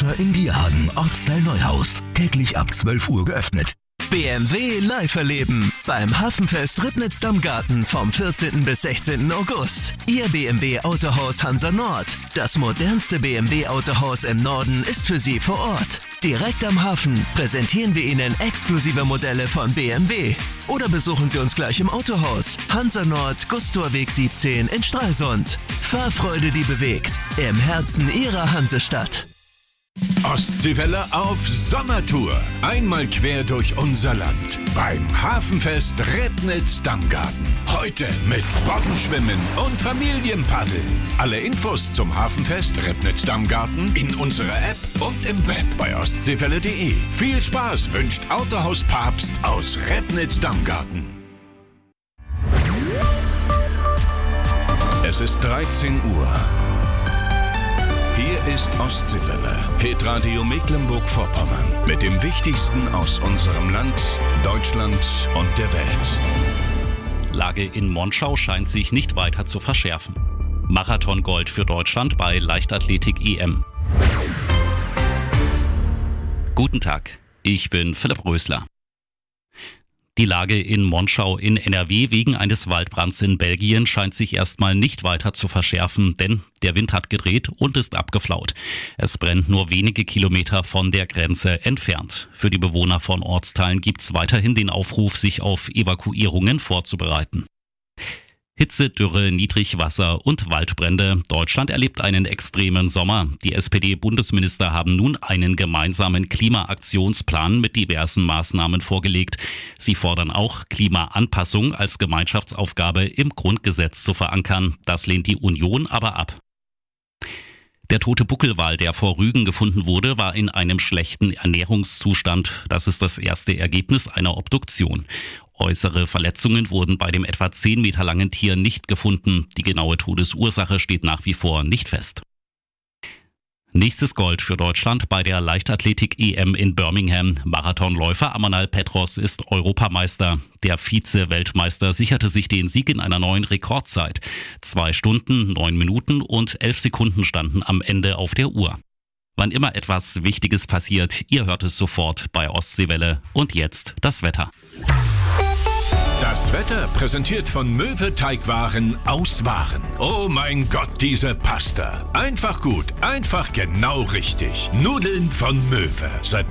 Center in Dierhagen, Ortsteil Neuhaus. Täglich ab 12 Uhr geöffnet. BMW live erleben beim Hafenfest Ribnitz-Dammgarten vom 14. bis 16. August. Ihr BMW Autohaus Hansa Nord. Das modernste BMW Autohaus im Norden ist für Sie vor Ort. Direkt am Hafen präsentieren wir Ihnen exklusive Modelle von BMW. Oder besuchen Sie uns gleich im Autohaus. Hansa Nord, Gustorweg 17 in Stralsund. Fahrfreude, die bewegt. Im Herzen Ihrer Hansestadt. Ostseewelle auf Sommertour. Einmal quer durch unser Land. Beim Hafenfest Ribnitz-Dammgarten. Heute mit Boddenschwimmen und Familienpaddeln. Alle Infos zum Hafenfest Ribnitz-Dammgarten in unserer App und im Web bei ostseewelle.de. Viel Spaß wünscht Autohaus Papst aus Ribnitz-Dammgarten. Es ist 13 Uhr. Hier ist Ostseewelle, Hitradio Mecklenburg-Vorpommern, mit dem Wichtigsten aus unserem Land, Deutschland und der Welt. Lage in Monschau scheint sich nicht weiter zu verschärfen. Marathon-Gold für Deutschland bei Leichtathletik-EM. Guten Tag, ich bin Philipp Rösler. Die Lage in Monschau in NRW wegen eines Waldbrands in Belgien scheint sich erstmal nicht weiter zu verschärfen, denn der Wind hat gedreht und ist abgeflaut. Es brennt nur wenige Kilometer von der Grenze entfernt. Für die Bewohner von Ortsteilen gibt's weiterhin den Aufruf, sich auf Evakuierungen vorzubereiten. Hitze, Dürre, Niedrigwasser und Waldbrände. Deutschland erlebt einen extremen Sommer. Die SPD-Bundesminister haben nun einen gemeinsamen Klimaaktionsplan mit diversen Maßnahmen vorgelegt. Sie fordern auch, Klimaanpassung als Gemeinschaftsaufgabe im Grundgesetz zu verankern. Das lehnt die Union aber ab. Der tote Buckelwal, der vor Rügen gefunden wurde, war in einem schlechten Ernährungszustand. Das ist das erste Ergebnis einer Obduktion. Äußere Verletzungen wurden bei dem etwa 10 Meter langen Tier nicht gefunden. Die genaue Todesursache steht nach wie vor nicht fest. Nächstes Gold für Deutschland bei der Leichtathletik-EM in Birmingham. Marathonläufer Amanal Petros ist Europameister. Der Vize-Weltmeister sicherte sich den Sieg in einer neuen Rekordzeit. 2 Stunden, 9 Minuten und 11 Sekunden standen am Ende auf der Uhr. Wann immer etwas Wichtiges passiert, ihr hört es sofort bei Ostseewelle. Und jetzt das Wetter. Das Wetter präsentiert von Möwe Teigwaren aus Waren. Oh mein Gott, diese Pasta. Einfach gut, einfach genau richtig. Nudeln von Möwe. Seit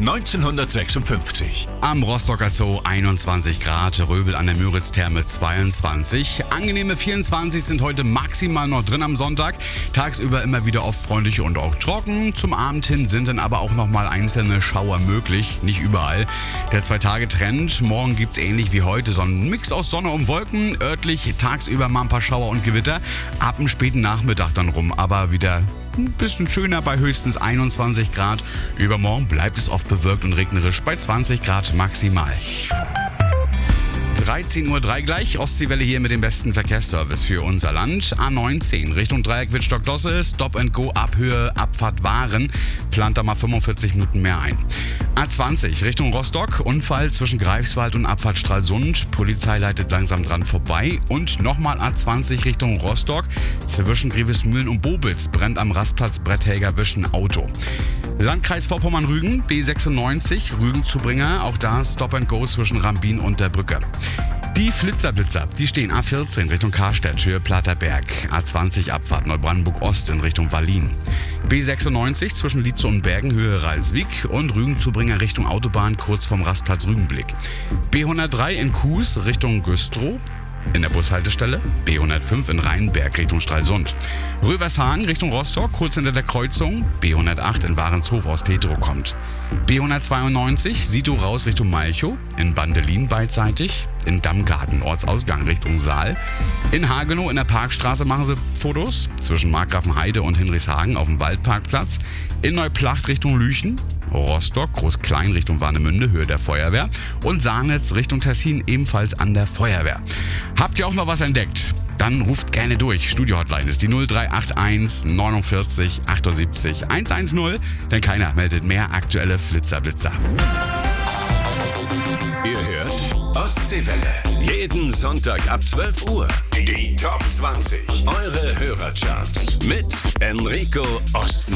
1956. Am Rostocker Zoo 21 Grad, Röbel an der Müritz-Therme 22. Angenehme 24 sind heute maximal noch drin am Sonntag. Tagsüber immer wieder oft freundlich und auch trocken. Zum Abend hin sind dann aber auch nochmal einzelne Schauer möglich. Nicht überall. Der 2-Tage-Trend. Morgen gibt's ähnlich wie heute so einen Mix aus Sonne und Wolken, örtlich tagsüber mal ein paar Schauer und Gewitter, ab dem späten Nachmittag dann rum, aber wieder ein bisschen schöner bei höchstens 21 Grad. Übermorgen bleibt es oft bewölkt und regnerisch bei 20 Grad maximal. 13:03 Uhr gleich, Ostseewelle hier mit dem besten Verkehrsservice für unser Land. A19 Richtung Dreieck Wittstock-Dosse, Stop and Go, Abhöhe, Abfahrt Waren, plant da mal 45 Minuten mehr ein. A20 Richtung Rostock, Unfall zwischen Greifswald und Abfahrt Stralsund, Polizei leitet langsam dran vorbei. Und nochmal A20 Richtung Rostock, zwischen Grevesmühlen und Bobitz brennt am Rastplatz Bretthäger-Wisch ein Auto. Landkreis Vorpommern-Rügen, B96, Rügen-Zubringer, auch da Stop and Go zwischen Rambin und der Brücke. Die Flitzerblitzer, die stehen A14 Richtung Karstedt, Höhe Platterberg, A20 Abfahrt Neubrandenburg-Ost in Richtung Wallin. B96 zwischen Lietzow und Bergen, Höhe Ralswiek und Rügen-Zubringer Richtung Autobahn, kurz vom Rastplatz Rügenblick. B103 in Kues Richtung Güstrow. In der Bushaltestelle B105 in Rheinberg Richtung Stralsund. Rövershagen Richtung Rostock, kurz hinter der Kreuzung. B108 in Warenshof aus Tetro kommt. B192 Sito raus Richtung Malchow. In Bandelin beidseitig. In Dammgarten Ortsausgang Richtung Saal. In Hagenow in der Parkstraße machen sie Fotos. Zwischen Markgrafenheide und Hinrichshagen auf dem Waldparkplatz. In Neuplacht Richtung Lüchen. Rostock, Groß-Klein Richtung Warnemünde, Höhe der Feuerwehr. Und Sahnitz Richtung Tessin, ebenfalls an der Feuerwehr. Habt ihr auch noch was entdeckt? Dann ruft gerne durch. Studio-Hotline ist die 0381 49 78 110, denn keiner meldet mehr aktuelle Flitzerblitzer. Ihr hört Ostseewelle. Jeden Sonntag ab 12 Uhr. Die Top 20. Eure Hörercharts mit Enrico Osten.